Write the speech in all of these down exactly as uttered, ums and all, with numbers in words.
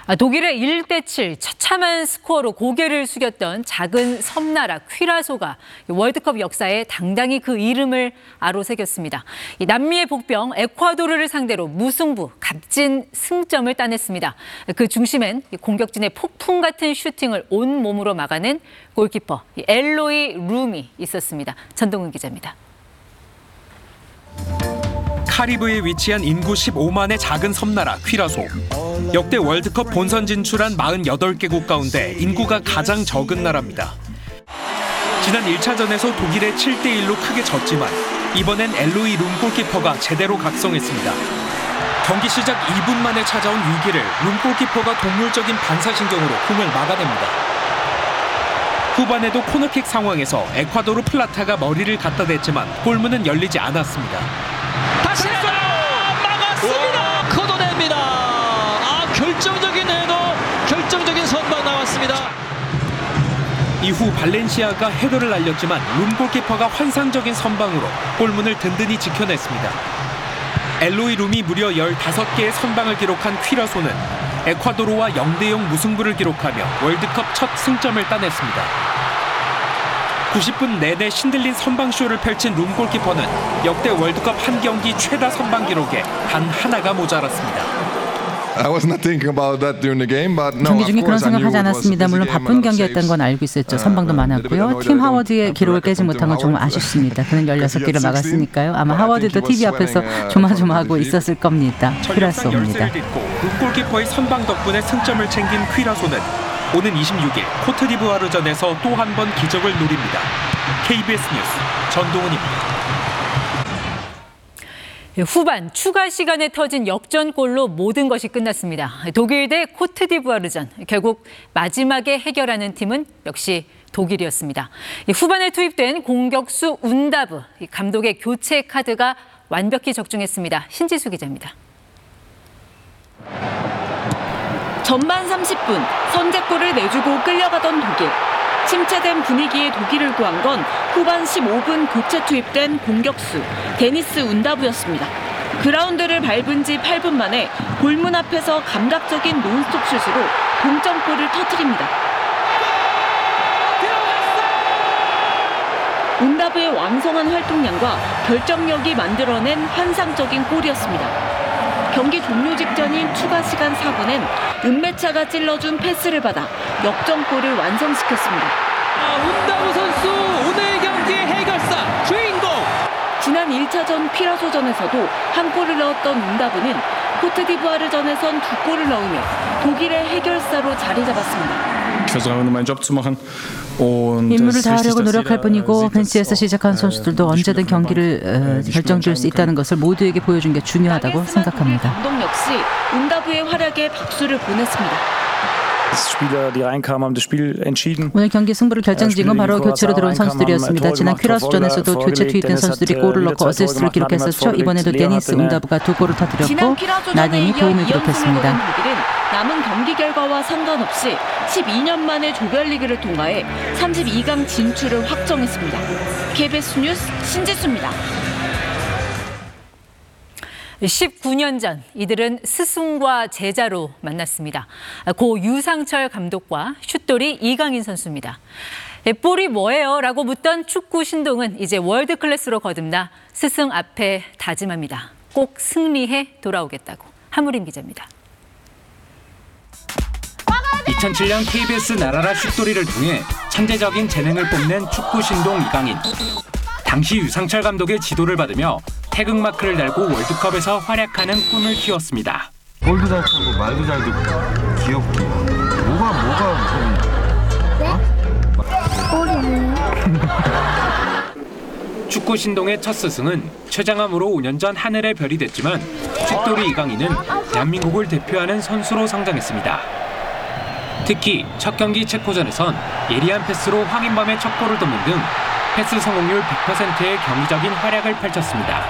독일의 일 대 칠 처참한 스코어로 고개를 숙였던 작은 섬나라 퀴라소가 월드컵 역사에 당당히 그 이름을 아로새겼습니다. 남미의 복병 에콰도르를 상대로 무승부, 값진 승점을 따냈습니다. 그 중심엔 공격진의 폭풍 같은 슈팅을 온몸으로 막아낸 골키퍼 엘로이 룸이 있었습니다. 전동훈 기자입니다. 카리브해에 위치한 인구 십오만의 작은 섬나라 퀴라소. 역대 월드컵 본선 진출한 사십팔 개국 가운데 인구가 가장 적은 나라입니다. 지난 일 차전에서 독일에 칠 대 일로 크게 졌지만 이번엔 엘로이 룸 골키퍼가 제대로 각성했습니다. 경기 시작 이 분 만에 찾아온 위기를 룸 골키퍼가 동물적인 반사신경으로 공을 막아냅니다. 후반에도 코너킥 상황에서 에콰도르 플라타가 머리를 갖다 댔지만 골문은 열리지 않았습니다. 다시 막았습니다. 걷어냅니다. 아, 결정적인 헤더, 결정적인 선방 나왔습니다. 이후 발렌시아가 헤더를 날렸지만 룸 골키퍼가 환상적인 선방으로 골문을 든든히 지켜냈습니다. 엘로이 룸이 무려 열다섯 개의 선방을 기록한 퀴라소는 에콰도르와 영 대 영 무승부를 기록하며 월드컵 첫 승점을 따냈습니다. 구십 분 내내 신들린 선방쇼를 펼친 룸 골키퍼는 역대 월드컵 한 경기 최다 선방 기록에 단 하나가 모자랐습니다. 경기 중에 그런 생각하지 않았습니다. 물론 바쁜 경기였던 건 알고 있었죠. 선방도 많았고요. 팀 하워드의 기록을 깨지 못한 건 정말 아쉽습니다. 그는 열여섯 개를 막았으니까요. 아마 하워드도 티비 앞에서 조마조마하고 있었을 겁니다. 퀴라소입니다. 룸 골키퍼의 선방 덕분에 승점을 챙긴 퀴라소는 오는 이십육 일 코트디부아르전에서 또 한 번 기적을 노립니다. 케이비에스 뉴스 전동훈입니다. 후반 추가 시간에 터진 역전골로 모든 것이 끝났습니다. 독일 대 코트디부아르전. 결국 마지막에 해결하는 팀은 역시 독일이었습니다. 후반에 투입된 공격수 운다브. 감독의 교체 카드가 완벽히 적중했습니다. 신지수 기자입니다. 전반 삼십 분 선제골을 내주고 끌려가던 독일. 침체된 분위기에 독일을 구한 건 후반 십오 분 교체 투입된 공격수 데니스 운다브였습니다. 그라운드를 밟은 지 팔 분 만에 골문 앞에서 감각적인 논스톱 슛으로 동점골을 터뜨립니다. 운다브의 왕성한 활동량과 결정력이 만들어낸 환상적인 골이었습니다. 경기 종료 직전인 추가 시간 사 분엔 은메차가 찔러준 패스를 받아 역전골을 완성시켰습니다. 아, 운다브 선수 오늘 경기의 해결사 주인공. 지난 일 차전 퀴라소전에서도 한 골을 넣었던 운다브는 코트디부아르전에선 두 골을 넣으며 독일의 해결사로 자리 잡았습니다. 임무를 다하려고 노력할 뿐이고 벤치에서 시작한 선수들도 언제든 경기를 어, 결정줄 수 있다는 것을 모두에게 보여준 게 중요하다고 생각합니다. 감독 역시 운다브의 활약에 박수를 보냈습니다. 오늘 경기 승부를 결정짓은 건 바로 교체로 들어온 선수들이었습니다. 지난 퀴라소전에서도 교체 투입된 선수들이 골을 넣고 어시스트를 기록했었죠. 이번에도 데니스 운다브가 두 골을 터뜨렸고 나딘이 도움을 기록했습니다. 남은 경기 결과와 상관없이 십이 년 만에 조별리그를 통과해 삼십이 강 진출을 확정했습니다. 케이비에스 뉴스 신지수입니다. 십구 년 전 이들은 스승과 제자로 만났습니다. 고 유상철 감독과 슛돌이 이강인 선수입니다. 볼이 뭐예요? 라고 묻던 축구 신동은 이제 월드 클래스로 거듭나 스승 앞에 다짐합니다. 꼭 승리해 돌아오겠다고. 하무림 기자입니다. 이천칠 년 케이비에스 나라라 슛돌이를 통해 천재적인 재능을 뽐낸 축구 신동 이강인. 당시 유상철 감독의 지도를 받으며 태극마크를 달고 월드컵에서 활약하는 꿈을 키웠습니다. 볼도 잘 차고 말도 잘 듣고 귀엽고 뭐가 뭐가 무슨 어? 축구 신동의 첫 스승은 최장암으로 오 년 전 하늘의 별이 됐지만 슛돌이 이강인은 대한민국을 대표하는 선수로 성장했습니다. 특히 첫 경기 체코전에선 예리한 패스로 황인범의 첫 골을 돕는 등 패스 성공률 백 퍼센트의 경이적인 활약을 펼쳤습니다.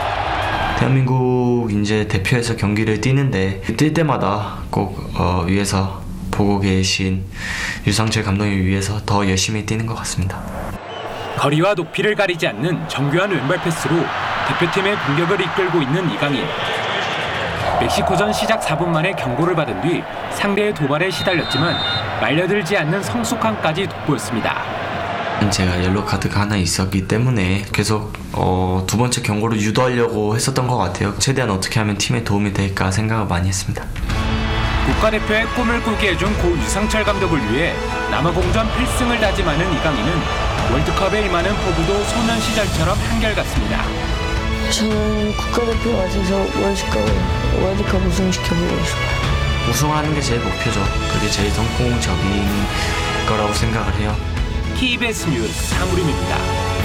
대한민국 이제 대표해서 경기를 뛰는데 뛸 때마다 꼭 어, 위에서 보고 계신 유상철 감독을 위해서 더 열심히 뛰는 것 같습니다. 거리와 높이를 가리지 않는 정교한 왼발 패스로 대표팀의 공격을 이끌고 있는 이강인. 멕시코전 시작 사 분 만에 경고를 받은 뒤 상대의 도발에 시달렸지만 말려들지 않는 성숙함까지 돋보였습니다. 제가 옐로우 카드가 하나 있었기 때문에 계속 어, 두 번째 경고를 유도하려고 했었던 것 같아요. 최대한 어떻게 하면 팀에 도움이 될까 생각을 많이 했습니다. 국가대표의 꿈을 꾸게 해준 고 유상철 감독을 위해 남아공전 필승을 다짐하는 이강인은 월드컵에 임하는 포부도 소년 시절처럼 한결같습니다. 저는 국가대표 와서 월드컵, 월드컵 우승시켜보고 싶어요. 우승하는 게 제일 목표죠. 그게 제일 성공적인 거라고 생각을 해요. 케이비에스 뉴스 사무림입니다.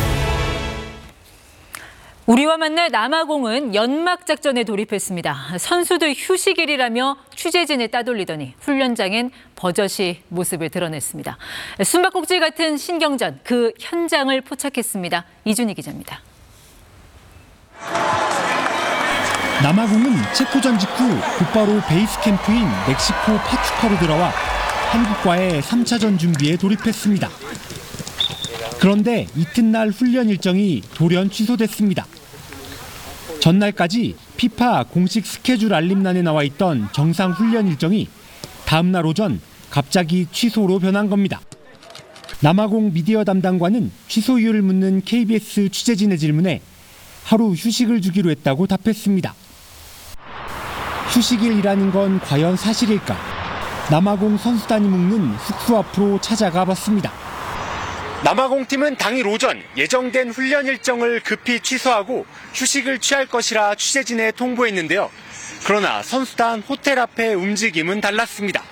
우리와 만날 남아공은 연막작전에 돌입했습니다. 선수들 휴식일이라며 취재진을 따돌리더니 훈련장엔 버젓이 모습을 드러냈습니다. 숨바꼭질 같은 신경전, 그 현장을 포착했습니다. 이준희 기자입니다. 남아공은 체코전 직후 곧바로 베이스 캠프인 멕시코 파추카로 들어와 한국과의 삼 차전 준비에 돌입했습니다. 그런데 이튿날 훈련 일정이 돌연 취소됐습니다. 전날까지 피파 공식 스케줄 알림란에 나와 있던 정상 훈련 일정이 다음날 오전 갑자기 취소로 변한 겁니다. 남아공 미디어 담당관은 취소 이유를 묻는 케이비에스 취재진의 질문에 하루 휴식을 주기로 했다고 답했습니다. 휴식일이라는 건 과연 사실일까? 남아공 선수단이 묵는 숙소 앞으로 찾아가 봤습니다. 남아공 팀은 당일 오전 예정된 훈련 일정을 급히 취소하고 휴식을 취할 것이라 취재진에 통보했는데요. 그러나 선수단 호텔 앞의 움직임은 달랐습니다.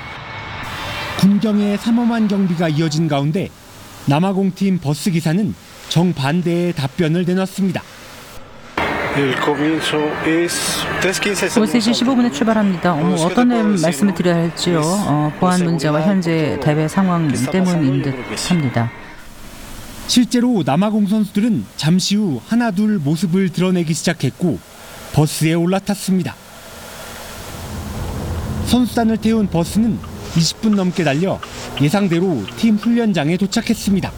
군경의 삼엄한 경비가 이어진 가운데 남아공 팀 버스 기사는 정반대의 답변을 내놨습니다. 오 시 십오 분에 출발합니다. 어머, 어떤 말씀을 드려야 할지요. 어, 보안 문제와 현재 대회 상황 때문인 듯합니다. 실제로 남아공 선수들은 잠시 후 하나둘 모습을 드러내기 시작했고 버스에 올라탔습니다. 선수단을 태운 버스는 이십 분 넘게 달려 예상대로 팀 훈련장에 도착했습니다.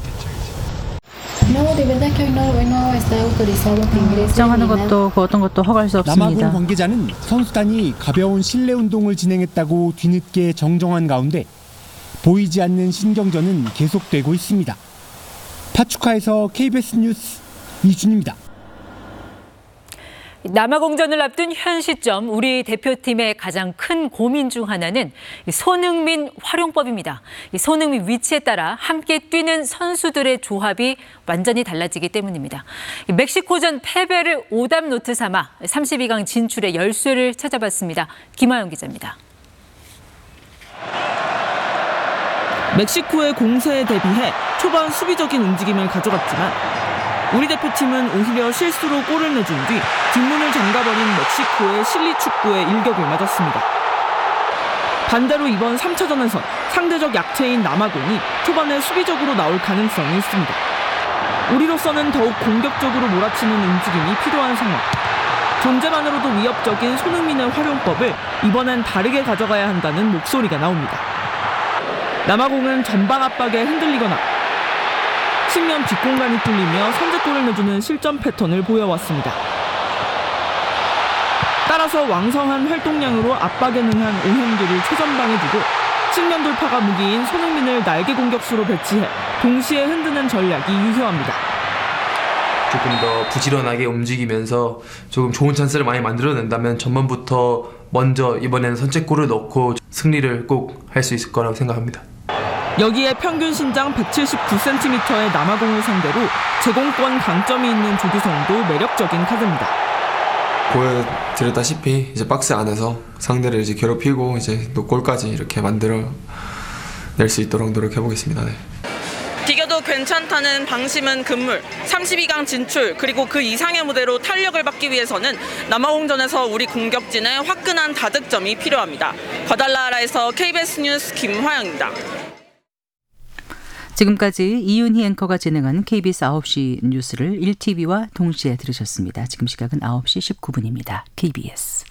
입장하는 것도 그 어떤 것도 허가할 수 없습니다. 남아공 관계자는 선수단이 가벼운 실내 운동을 진행했다고 뒤늦게 정정한 가운데 보이지 않는 신경전은 계속되고 있습니다. 파추카에서 케이비에스 뉴스 이준입니다. 남아공전을 앞둔 현 시점 우리 대표팀의 가장 큰 고민 중 하나는 손흥민 활용법입니다. 손흥민 위치에 따라 함께 뛰는 선수들의 조합이 완전히 달라지기 때문입니다. 멕시코전 패배를 오답 노트 삼아 삼십이 강 진출의 열쇠를 찾아봤습니다. 김하영 기자입니다. 멕시코의 공세에 대비해 초반 수비적인 움직임을 가져갔지만 우리 대표팀은 오히려 실수로 골을 내준 뒤 뒷문을 잠가버린 멕시코의 실리 축구에 일격을 맞았습니다. 반대로 이번 삼 차전에선 상대적 약체인 남아공이 초반에 수비적으로 나올 가능성이 있습니다. 우리로서는 더욱 공격적으로 몰아치는 움직임이 필요한 상황. 존재만으로도 위협적인 손흥민의 활용법을 이번엔 다르게 가져가야 한다는 목소리가 나옵니다. 남아공은 전방 압박에 흔들리거나 측면 뒷공간이 뚫리며 선제골을 내주는 실점 패턴을 보여왔습니다. 따라서 왕성한 활동량으로 압박에 능한 오현규를 최전방에 두고 측면 돌파가 무기인 손흥민을 날개 공격수로 배치해 동시에 흔드는 전략이 유효합니다. 조금 더 부지런하게 움직이면서 조금 좋은 찬스를 많이 만들어낸다면 전반부터 먼저 이번에는 선제골을 넣고 승리를 꼭 할 수 있을 거라고 생각합니다. 여기에 평균 신장 백칠십구 센티미터의 남아공을 상대로 제공권 강점이 있는 조규성도 매력적인 카드입니다. 보여드렸다시피 이제 박스 안에서 상대를 이제 괴롭히고 이제 또 골까지 이렇게 만들어 낼 수 있도록 노력해 보겠습니다. 네. 비교도 괜찮다는 방심은 금물, 삼십이 강 진출 그리고 그 이상의 무대로 탄력을 받기 위해서는 남아공전에서 우리 공격진의 화끈한 다득점이 필요합니다. 과달라라에서 케이비에스 뉴스 김화영입니다. 지금까지 이윤희 앵커가 진행한 케이비에스 아홉 시 뉴스를 일 티비와 동시에 들으셨습니다. 지금 시각은 아홉 시 십구 분입니다. 케이비에스.